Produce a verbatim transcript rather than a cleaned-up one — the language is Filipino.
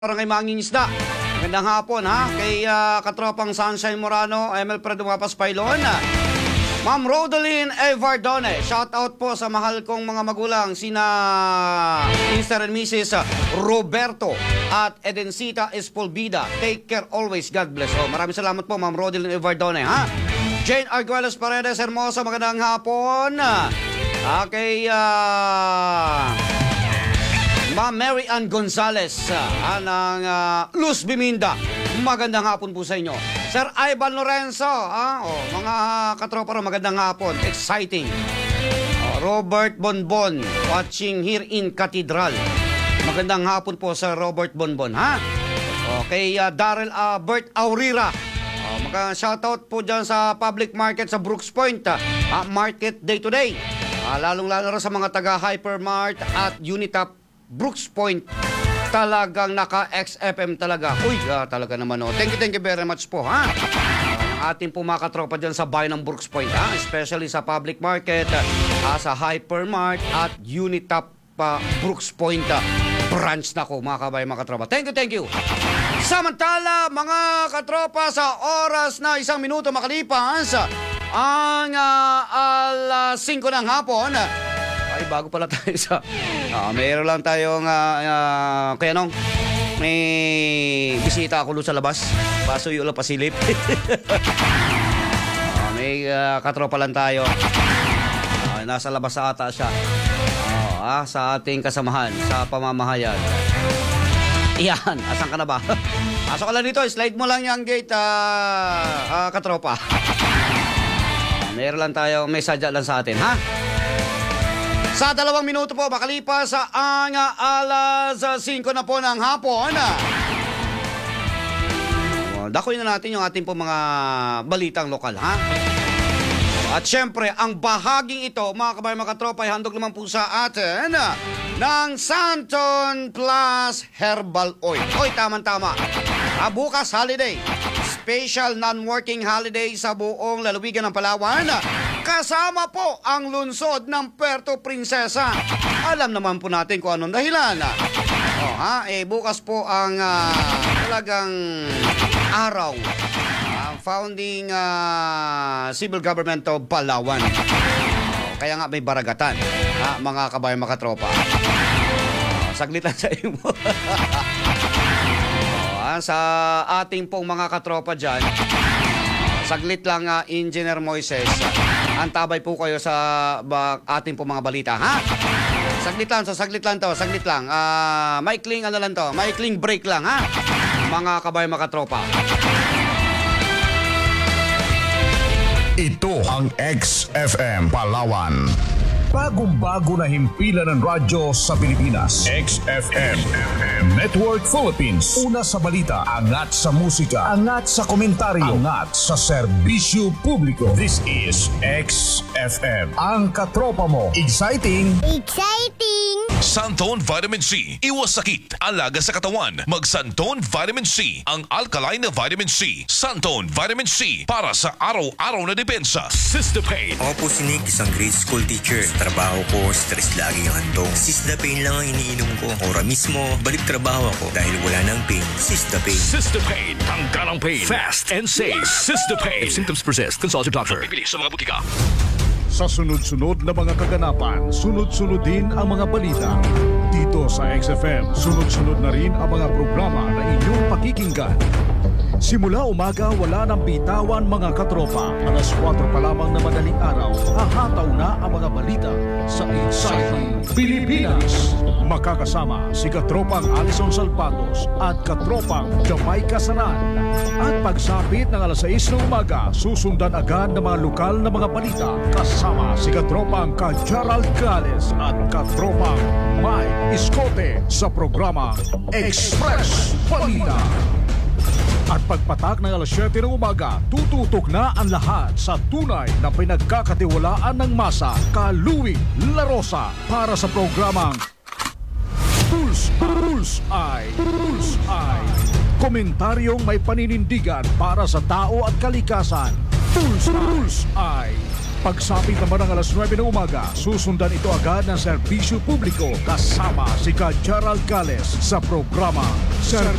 Parang kay Manging Isda. Magandang hapon ha. Kay uh, katropang Sunshine Morano, Emel Predumapas Pailon. Ma'am Rodeline Evardone. Shout out po sa mahal kong mga magulang. Sina Mister and Missus Roberto at Edencita Espolbida. Take care always. God bless. Oh, maraming salamat po Ma'am Rodeline Evardone ha. Jane Arguelles Paredes Hermosa. Magandang hapon. Ah, kay... Uh, Ma'am Mary Ann Gonzales uh, ng uh, Luz Biminda. Magandang hapon po sa inyo. Sir Ivan Lorenzo, ah, oh, mga katropa ro, magandang hapon. Exciting. Oh, Robert Bonbon, watching here in Cathedral. Magandang hapon po Sir Robert Bonbon, ha? Okay, uh, Darrell uh, Bert Aurira. Oh, mga shoutout po dyan sa public market sa Brooks Point. Uh, market day to day. Uh, lalong-lalo sa mga taga Hypermart at Unitap Brooks Point, talagang naka-X F M talaga. Uy, ah, talaga naman oh. Thank you, thank you very much po ha. Ang ating po mga katropa dyan sa bayan ng Brooks Point ha. Especially sa public market, ah, sa Hypermart at Unitap uh, Brooks Point uh, branch na ko mga kabayan mga katropa. Thank you, thank you. Samantala mga katropa, sa oras na isang minuto makalipas ang uh, alas singko ng hapon. Ay, bago pala tayo sa... Uh, mayroon lang tayong... Uh, uh, kaya nung... May bisita ako doon sa labas. Paso yung ulo pasilip. uh, may uh, katropa lang tayo. Uh, nasa labas sa ata siya. Uh, ah, sa ating kasamahan. Sa pamamahayan. Iyan. Asan ka na ba? Pasok ka lang dito. Slide mo lang yung gate, uh, uh, katropa. Uh, mayroon lang tayo... May sadya lang sa atin, ha? Sa dalawang minuto po, makalipas sa ang alas singko na po ng hapon. Dakoy na natin yung ating po mga balitang lokal, ha? At syempre, ang bahaging ito, mga kabayan mga katropa, ay handog naman po sa atin ng Santon Plus Herbal Oil. Oy, tama-tama. Bukas holiday. Special non-working holiday sa buong lalawigan ng Palawan. Kasama po ang lungsod ng Puerto Princesa. Alam naman po natin kung anong dahilan. Oh, ha? Eh, bukas po ang uh, talagang araw. Ang uh, founding uh, civil government of Palawan. Oh, kaya nga may baragatan. Ha? Mga kabayan, mga tropa. Oh, saglit lang sa iyo. oh, sa ating pong mga katropa dyan, saglit lang, uh, Engineer Moises. Antabay po kayo sa ba, ating po mga balita, ha? Saglit lang, so saglit lang to, saglit lang. Uh, maikling ano lang to, maikling break lang, ha? Mga kabayan, mga tropa. Ito ang X F M Palawan. Bagong-bago na himpilan ng radyo sa Pilipinas. X F M Network Philippines. Una sa balita, angat sa musika, angat sa komentaryo, angat sa serbisyo publiko. This is X F M. Ang katropa mo. Exciting! Exciting! Santon Vitamin C. Iwas sakit. Alaga sa katawan. Mag Santon Vitamin C. Ang alkaline na vitamin C. Santon Vitamin C. Para sa araw-araw na depensa. Sistapain. Ako po si Nick, isang grade school teacher. Trabaho ko, stress lagi ang handong. Sistapain lang ang iniinom ko. Ora mismo, balik trabaho ako dahil wala nang pain. Sistapain. Sistapain. Tanggal ang pain. Fast and safe. Sistapain. If symptoms persist, consult your doctor. Bibili sa mga butika. Sa sunod-sunod na mga kaganapan, sunod-sunod din ang mga balita. Dito sa X F M, sunod-sunod na rin ang mga programa na inyong pakikinggan. Simula umaga, wala nang bitawan mga katropa. Alas kwatro pa lamang na madaling araw, hahataw na ang mga balita sa Exciting Pilipinas. Makakasama si katropang Alison Salpatos at katropang Jamaica Sanan. At pagsapit ng alas sais ng umaga, susundan agad ng mga lokal na mga balita kasama si katropang Ka Gerald Gales at katropang Mike Iskote sa programa Express Balita. At pagpatak ng alas siyete ng umaga, tututok na ang lahat sa tunay na pinagkakatiwalaan ng masa, Kaluwing La Rosa, para sa programang Pulse, Pulse Eye, Pulse Eye. Komentaryong may paninindigan para sa tao at kalikasan. Pulse, Pulse Eye. Pagsapit naman ng alas nuwebe ng umaga, susundan ito agad ng serbisyo publiko kasama si Ka Gerald Gales sa programa Ser